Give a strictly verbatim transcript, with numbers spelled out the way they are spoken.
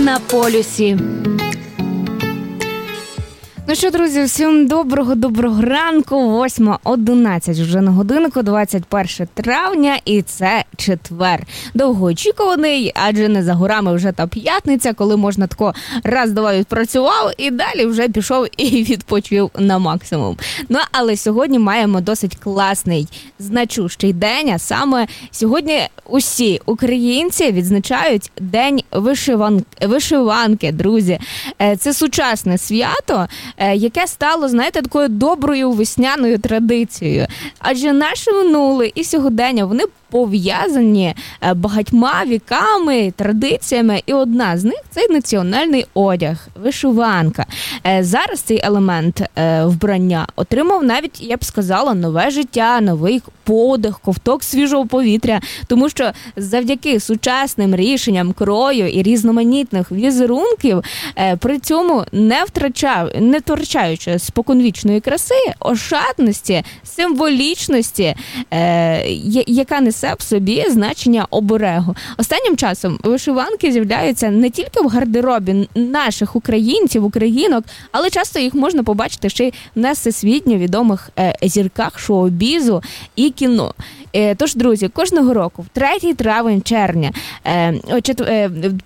на полюсі. Ну що, друзі, всім доброго-доброго ранку, восьма одинадцять вже на годинку, двадцять перше травня, і це четвер. Довгоочікуваний, адже не за горами вже та п'ятниця, коли можна тако раз-два відпрацював і далі вже пішов і відпочив на максимум. Ну, але сьогодні маємо досить класний, значущий день, а саме сьогодні усі українці відзначають День вишиван... вишиванки, друзі. Це сучасне свято, яке стало, знаєте, такою доброю весняною традицією. Адже наше минуле і сьогодення, вони пов'язані багатьма віками, традиціями, і одна з них – це національний одяг, вишиванка. Зараз цей елемент вбрання отримав навіть, я б сказала, нове життя, новий подих, ковток свіжого повітря, тому що завдяки сучасним рішенням крою і різноманітних візерунків, при цьому не втрачав, не втрачаючи споконвічної краси, ошатності, символічності, яка несе в собі значення оберегу. Останнім часом вишиванки з'являються не тільки в гардеробі наших українців, українок, але часто їх можна побачити ще й на всесвітньо відомих зірках шоу-бізу і кіно. Тож, друзі, кожного року, в третій травень-червня,